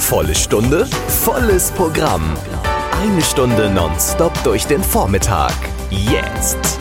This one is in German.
Volle Stunde, volles Programm. Eine Stunde nonstop durch den Vormittag. Jetzt